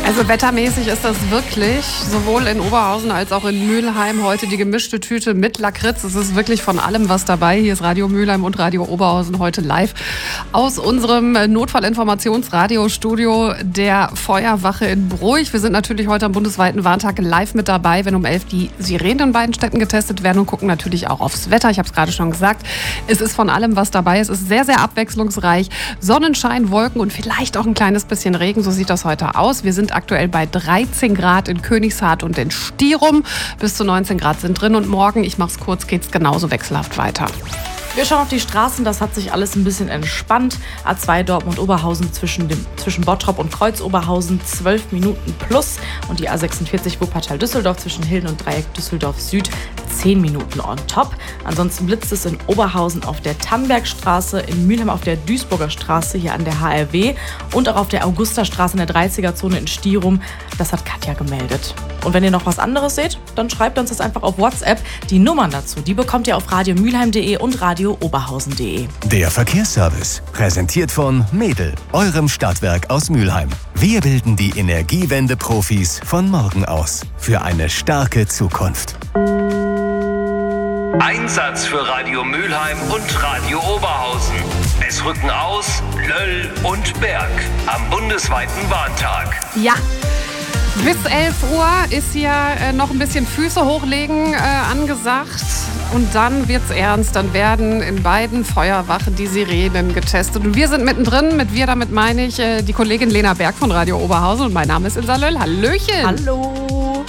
Also wettermäßig ist das wirklich sowohl in Oberhausen als auch in Mülheim heute die gemischte Tüte mit Lakritz. Es ist wirklich von allem was dabei. Hier ist Radio Mülheim und Radio Oberhausen heute live aus unserem Notfallinformationsradiostudio der Feuerwache in Bruch. Wir sind natürlich heute am bundesweiten Warntag live mit dabei, wenn um 11 die Sirenen in beiden Städten getestet werden und gucken natürlich auch aufs Wetter. Ich habe es gerade schon gesagt, es ist von allem was dabei. Es ist sehr, sehr abwechslungsreich. Sonnenschein, Wolken und vielleicht auch ein kleines bisschen Regen. So sieht das heute aus. Wir sind aktuell bei 13 Grad in Königshardt und in Stierum. Bis zu 19 Grad sind drin und morgen, ich mach's kurz, geht's genauso wechselhaft weiter. Wir schauen auf die Straßen, das hat sich alles ein bisschen entspannt. A2 Dortmund-Oberhausen zwischen Bottrop und Kreuz-Oberhausen 12 Minuten plus. Und die A46 Wuppertal-Düsseldorf zwischen Hilden und Dreieck Düsseldorf-Süd 10 Minuten on top. Ansonsten blitzt es in Oberhausen auf der Tannbergstraße, in Mülheim auf der Duisburger Straße hier an der HRW und auch auf der Augustastraße in der 30er-Zone in Stierum. Das hat Katja gemeldet. Und wenn ihr noch was anderes seht, dann schreibt uns das einfach auf WhatsApp. Die Nummern dazu, die bekommt ihr auf radiomülheim.de und radiooberhausen.de. Der Verkehrsservice, präsentiert von Medel, eurem Stadtwerk aus Mülheim. Wir bilden die Energiewende-Profis von morgen aus. Für eine starke Zukunft. Einsatz für Radio Mülheim und Radio Oberhausen. Es rücken aus Löll und Berg am bundesweiten Warntag. Ja. Bis 11 Uhr ist hier noch ein bisschen Füße hochlegen angesagt. Und dann wird's ernst. Dann werden in beiden Feuerwachen die Sirenen getestet. Und wir sind mittendrin. Mit wir, damit meine ich die Kollegin Lena Berg von Radio Oberhausen. Und mein Name ist Insa Löll. Hallöchen. Hallo.